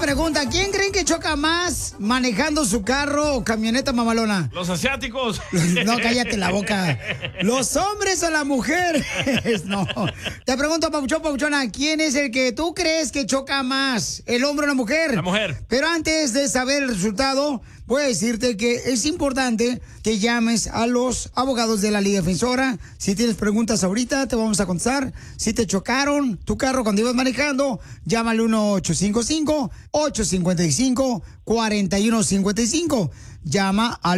pregunta, ¿quién creen que choca más manejando su carro o camioneta mamalona? Los asiáticos. No, cállate la boca. ¿Los hombres o las mujeres? No. Te pregunto, Papuchona, ¿quién es el que tú crees que choca más? ¿El hombre o la mujer? La mujer. Pero antes de saber el resultado, voy a decirte que es importante que llames a los abogados de la Liga Defensora. Si tienes preguntas ahorita, te vamos a contestar. Si te chocaron tu carro cuando ibas manejando, llama al 1-855-855-4155. Llama al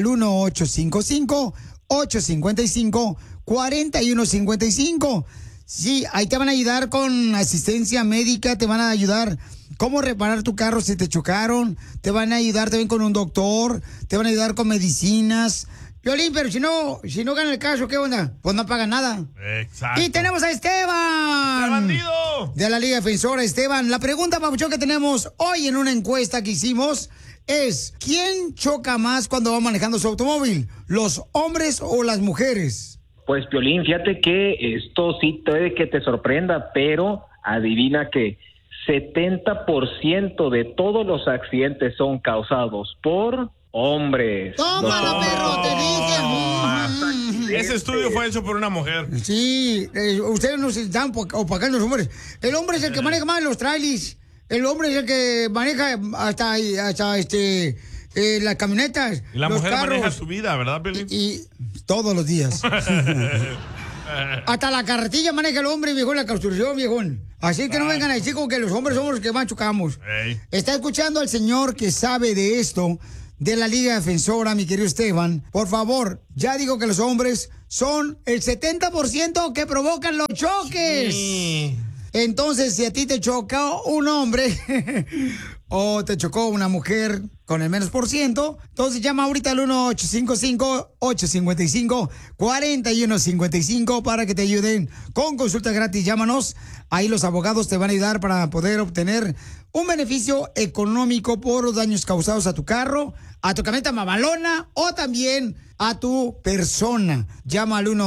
1-855-855-4155. Sí, ahí te van a ayudar con asistencia médica, te van a ayudar cómo reparar tu carro si te chocaron, te van a ayudar también con un doctor, te van a ayudar con medicinas. Piolín, pero si no gana el caso, ¿qué onda? Pues no pagan nada. Exacto. Y tenemos a Esteban. ¡El bandido! De la Liga Defensora, Esteban. La pregunta, Papuchón, que tenemos hoy en una encuesta que hicimos es, ¿quién choca más cuando va manejando su automóvil? ¿Los hombres o las mujeres? Pues, Piolín, fíjate que esto sí puede que te sorprenda, pero adivina que 70% de todos los accidentes son causados por hombres. ¡Tómala, perro! ¡Te dije! Ese estudio fue hecho por una mujer. Sí, ustedes nos están opacando los hombres. El hombre es el que maneja más los trailers. El hombre es el que maneja hasta las camionetas. Y la los mujer carros. maneja su vida, ¿verdad, Pelín? Y todos los días. Hasta la carretilla maneja el hombre, viejo, la construcción, viejón. Así que no vengan a decir como que los hombres somos los que más chocamos. Hey. Está escuchando al señor que sabe de esto, de la Liga Defensora, mi querido Esteban. Por favor, ya digo que los hombres son el 70% que provocan los choques. Sí. Entonces, si a ti te chocó un hombre o te chocó una mujer con el menos por ciento, entonces llama ahorita al 1-855-855-4155 para que te ayuden con consulta gratis. Llámanos, ahí los abogados te van a ayudar para poder obtener un beneficio económico por los daños causados a tu carro, a tu camioneta mamalona o también a tu persona. Llama al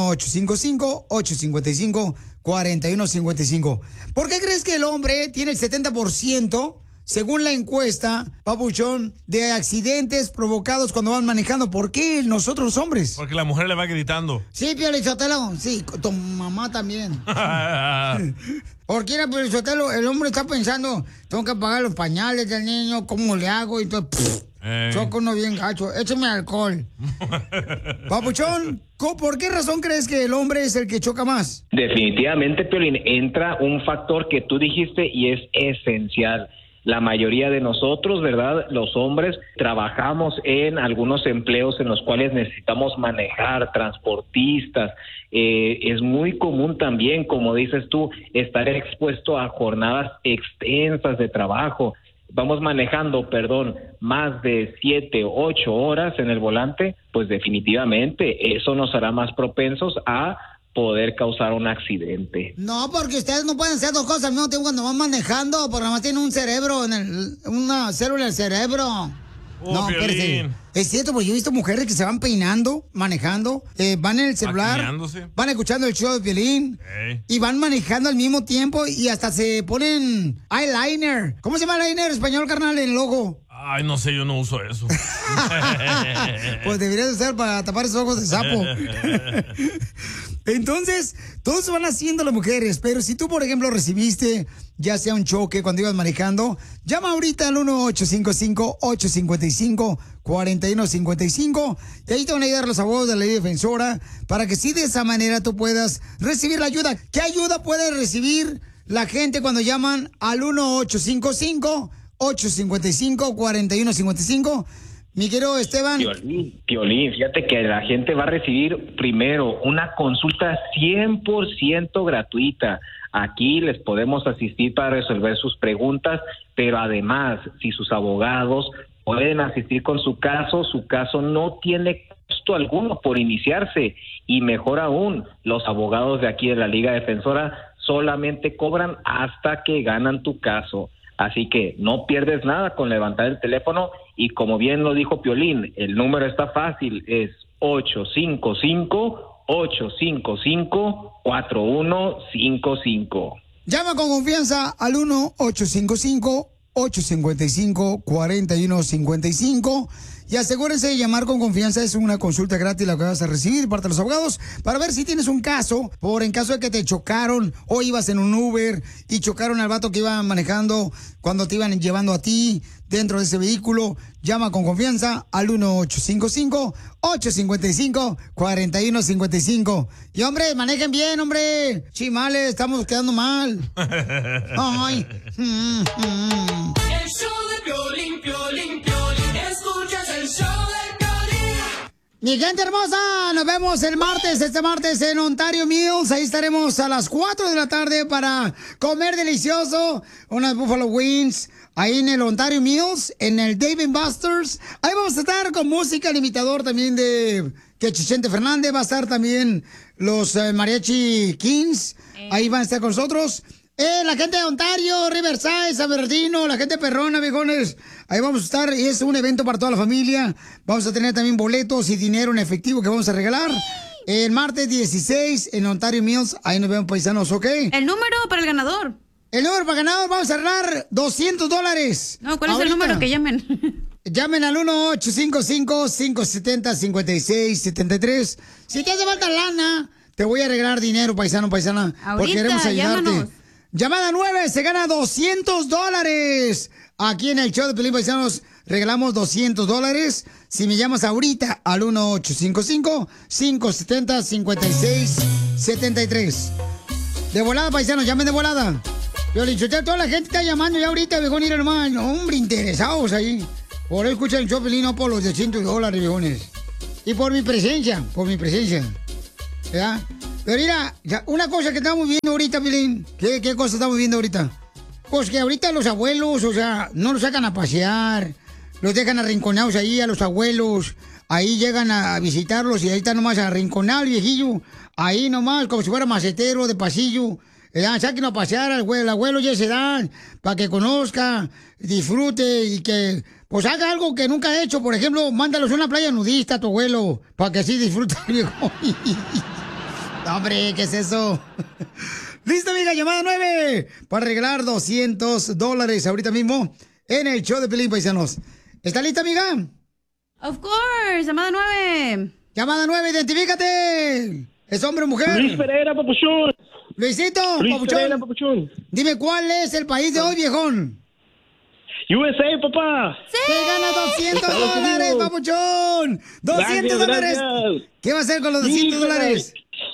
1-855-855-4155. ¿Por qué crees que el hombre tiene el 70%, según la encuesta, Papuchón, de accidentes provocados cuando van manejando? ¿Por qué nosotros los hombres? Porque la mujer le va gritando. Sí, Piolichotelo, sí, tu mamá también. Porque era Piolichotelo, el hombre está pensando, tengo que pagar los pañales del niño, ¿cómo le hago? Y todo, choco uno bien gacho, échame alcohol. Papuchón, ¿por qué razón crees que el hombre es el que choca más? Definitivamente, Piolín, entra un factor que tú dijiste y es esencial. La mayoría de nosotros, ¿verdad? Los hombres trabajamos en algunos empleos en los cuales necesitamos manejar, transportistas. Es muy común también, como dices tú, estar expuesto a jornadas extensas de trabajo. Vamos manejando, más de 7, 8 horas en el volante, pues definitivamente eso nos hará más propensos a poder causar un accidente. No, porque ustedes no pueden hacer dos cosas al mismo tiempo cuando van manejando, porque nada más tienen un cerebro, una célula en el cerebro. No, espérate. Es cierto, porque yo he visto mujeres que se van peinando, manejando, van en el celular, van escuchando el show de Piolín, y van manejando al mismo tiempo y hasta se ponen eyeliner. ¿Cómo se llama eyeliner en español, carnal, en el ojo? Ay, no sé, yo no uso eso. Pues deberías usar para tapar esos ojos de sapo. Entonces, todos se van haciendo las mujeres, pero si tú, por ejemplo, recibiste ya sea un choque cuando ibas manejando, llama ahorita al 1-855-855-4155 y ahí te van a ayudar los abogados de la Ley Defensora para que sí de esa manera tú puedas recibir la ayuda. ¿Qué ayuda puede recibir la gente cuando llaman al 1-855-855-4155? Mi querido Esteban. Piolín, fíjate que la gente va a recibir primero una consulta 100% gratuita. Aquí les podemos asistir para resolver sus preguntas, pero además, si sus abogados pueden asistir con su caso no tiene costo alguno por iniciarse. Y mejor aún, los abogados de aquí de la Liga Defensora solamente cobran hasta que ganan tu caso. Así que no pierdes nada con levantar el teléfono y como bien lo dijo Piolín, el número está fácil, es 855-855-4155. Llama con confianza al 1-855 1-855-4155. Y asegúrense de llamar con confianza. Es una consulta gratis la que vas a recibir parte de los abogados para ver si tienes un caso. En caso de que te chocaron o ibas en un Uber y chocaron al vato que iba manejando cuando te iban llevando a ti dentro de ese vehículo. Llama con confianza al 1-855-855-4155. Y hombre, manejen bien, hombre. Chimales, estamos quedando mal. Ay. El show de Piolín, Piolín, Piolín. Escuchas el show de Piolín. Mi gente hermosa, nos vemos este martes en Ontario Mills. Ahí estaremos a las 4 de la tarde para comer delicioso. Unas Buffalo Wings. Ahí en el Ontario Mills, en el Dave & Buster's. Ahí vamos a estar con música, el imitador también de Chente Fernández. Va a estar también los Mariachi Kings. Ahí van a estar con nosotros. La gente de Ontario, Riverside, San Bernardino, la gente perrona, viejones. Ahí vamos a estar y es un evento para toda la familia. Vamos a tener también boletos y dinero en efectivo que vamos a regalar. El martes 16 en Ontario Mills. Ahí nos vemos, paisanos, ¿ok? El número para el ganador. El número para ganador, vamos a arreglar $200. No, ¿cuál es el número? Que llamen. Llamen al 1-855-570-5673. Si te hace falta lana, te voy a regalar dinero, paisano, paisana. Ahorita, porque queremos ayudarte. llámanos. Llamada 9, se gana $200. Aquí en el show de Piolín, paisanos, regalamos $200. Si me llamas ahorita al 1-855-570-5673. De volada, paisanos, llamen de volada. Piolín, toda la gente está llamando ya ahorita, viejón, ir hermano. Hombre, interesados ahí. Por eso escuchan el show, Piolín, no por los $200, viejones. Y por mi presencia, ¿verdad? Pero mira, una cosa que estamos viendo ahorita, Piolín. ¿Qué cosa estamos viendo ahorita? Pues que ahorita los abuelos, o sea, no los sacan a pasear. Los dejan arrinconados ahí a los abuelos. Ahí llegan a visitarlos y ahí está nomás arrinconado el viejillo. Ahí nomás, como si fuera macetero de pasillo. Sáquenlo a pasear al abuelo ya se dan, para que conozca, disfrute y que, pues haga algo que nunca ha hecho. Por ejemplo, mándalos a una playa nudista a tu abuelo, para que así disfrute el viejo. Hombre, ¿qué es eso? Listo, amiga, llamada 9, para regalar $200 ahorita mismo en el show de Piolín, paisanos. ¿Está lista, amiga? Of course, llamada 9. Llamada 9, identifícate. ¿Es hombre o mujer? Luis Pereira, papuchón. Luisito, Luis papuchón. Pereira, papuchón. Dime, ¿cuál es el país de hoy, viejón? USA, papá. ¡Sí! ¡Te gana $200, papuchón! ¡$200! Gracias. ¿Qué va a hacer con los $200?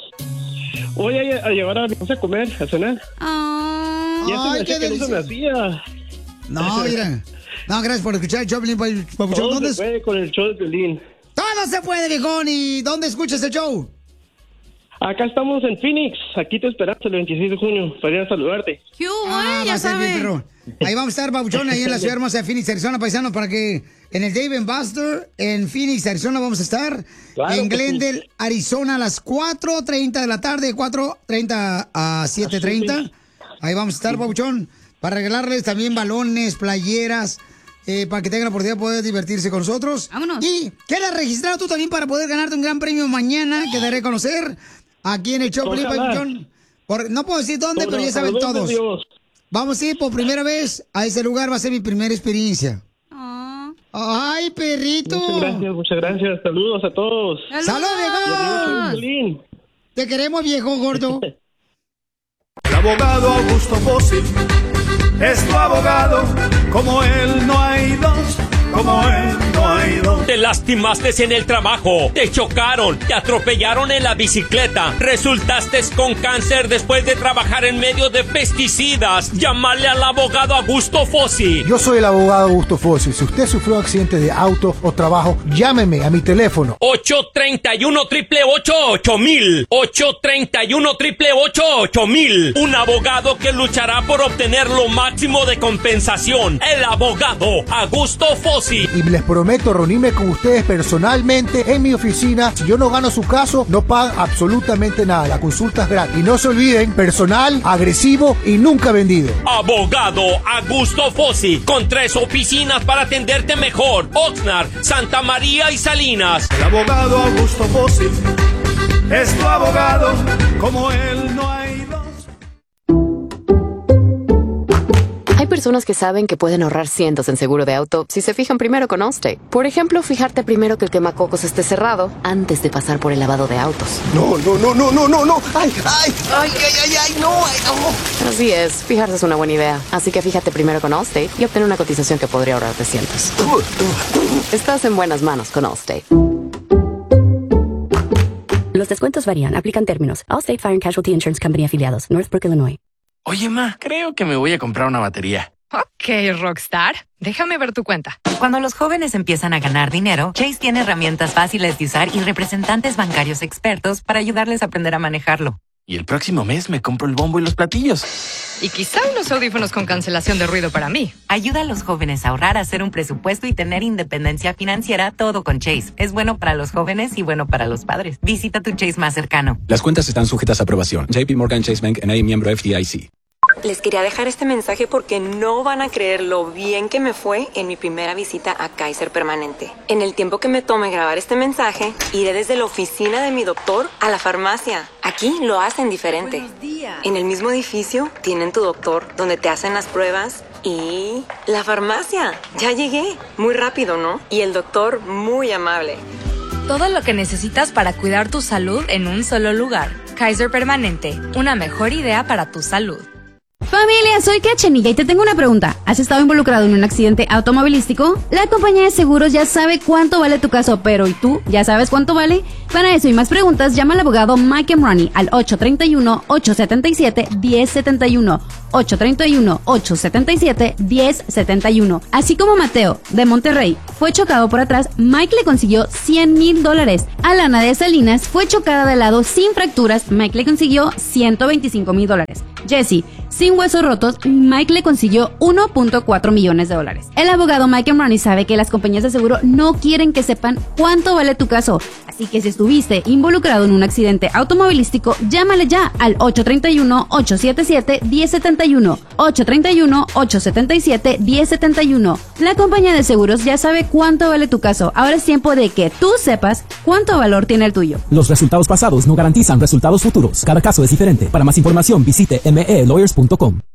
Voy a llevar a mi casa a comer, a cenar. Oh. Ya Ay, se me hacía que no se me hacía. No, mira. No, gracias por escuchar el show, papuchón. Todo ¿Dónde se puede con el show de Piolín. Todo se puede, viejón. ¿Y dónde escuchas el show? Acá estamos en Phoenix. Aquí te esperamos el 26 de junio para ir a saludarte. ¿Qué hubo, va ya a ser bien, sabe. perro. Ahí vamos a estar, papuchón, ahí en la ciudad hermosa de Phoenix, Arizona, paisanos, para que en el Dave & Buster, en Phoenix, Arizona, vamos a estar. Claro, en pues, Glendale, Arizona, a las 4:30 de la tarde, 4:30 a 7:30. Ahí vamos a estar, papuchón, para regalarles también balones, playeras, para que tengan la oportunidad de poder divertirse con nosotros. Vámonos. Y queda registrado tú también para poder ganarte un gran premio mañana, que daré a conocer aquí en el show, Ojalá. papuchón. No puedo decir dónde, pero ya saben Por todos. Dios. Vamos a ir por primera vez a ese lugar, va a ser mi primera experiencia. Oh. ¡Ay, perrito! Muchas gracias. Saludos a todos. ¡Salud, viejo! Piolín. Te queremos, viejo gordo. El abogado Augusto Fósil es tu abogado, como él no hay dos, como él no hay dos. Te lastimaste en el trabajo, te chocaron, te atropellaron en la bicicleta, resultaste con cáncer después de trabajar en medio de pesticidas. Llámale al abogado Augusto Fósil. Yo soy el abogado Augusto Fósil. Si usted sufrió accidente de auto o trabajo, llámeme a mi teléfono 831-888-8000. 831-888-8000. Un abogado que luchará por obtener lo máximo de compensación. El abogado Augusto Fósil. y les prometo reunirme con ustedes personalmente en mi oficina. Si yo no gano su caso, no pagan absolutamente nada. La consulta es gratis. Y no se olviden, personal, agresivo y nunca vendido. Abogado Augusto Fósil, con 3 oficinas para atenderte mejor: Oxnard, Santa María y Salinas. El abogado Augusto Fósil es tu abogado, como él no hay dos. Hay personas que saben que pueden ahorrar cientos en seguro de auto si se fijan primero con Allstate. Por ejemplo, fijarte primero que el quemacocos esté cerrado antes de pasar por el lavado de autos. No. ¡Ay, no! Así es, fijarse es una buena idea. Así que fíjate primero con Allstate y obtén una cotización que podría ahorrarte cientos. Estás en buenas manos con Allstate. Los descuentos varían. Aplican términos. Allstate Fire and Casualty Insurance Company afiliados. Northbrook, Illinois. Oye, ma, creo que me voy a comprar una batería. Ok, Rockstar. Déjame ver tu cuenta. Cuando los jóvenes empiezan a ganar dinero, Chase tiene herramientas fáciles de usar y representantes bancarios expertos para ayudarles a aprender a manejarlo. Y el próximo mes me compro el bombo y los platillos. Y quizá unos audífonos con cancelación de ruido para mí. Ayuda a los jóvenes a ahorrar, hacer un presupuesto y tener independencia financiera, todo con Chase. Es bueno para los jóvenes y bueno para los padres. Visita tu Chase más cercano. Las cuentas están sujetas a aprobación. JP Morgan Chase Bank N.A. miembro FDIC. Les quería dejar este mensaje porque no van a creer lo bien que me fue en mi primera visita a Kaiser Permanente. En el tiempo que me tome grabar este mensaje, iré desde la oficina de mi doctor a la farmacia. Aquí lo hacen diferente. En el mismo edificio tienen tu doctor, donde te hacen las pruebas, y la farmacia. Ya llegué. Muy rápido, ¿no? Y el doctor muy amable. Todo lo que necesitas para cuidar tu salud en un solo lugar. Kaiser Permanente, una mejor idea para tu salud. Familia, soy Cachenilla y te tengo una pregunta. ¿Has estado involucrado en un accidente automovilístico? La compañía de seguros ya sabe cuánto vale tu caso, pero ¿y tú? ¿Ya sabes cuánto vale? Para eso y más preguntas, llama al abogado Mike Emrani al 831-877-1071. 831-877-1071. Así como Mateo, de Monterrey, fue chocado por atrás, Mike le consiguió $100,000. Alana de Salinas fue chocada de lado sin fracturas, Mike le consiguió $125,000. Jessie, sin huesos rotos, Mike le consiguió $1.4 millones. El abogado Mike Emrani sabe que las compañías de seguro no quieren que sepan cuánto vale tu caso, así que si estuviste involucrado en un accidente automovilístico, llámale ya al 831-877-1071. 831-877-1071. La compañía de seguros ya sabe cuánto vale tu caso. Ahora es tiempo de que tú sepas cuánto valor tiene el tuyo. Los resultados pasados no garantizan resultados futuros. Cada caso es diferente. Para más información, visite melawyers.com.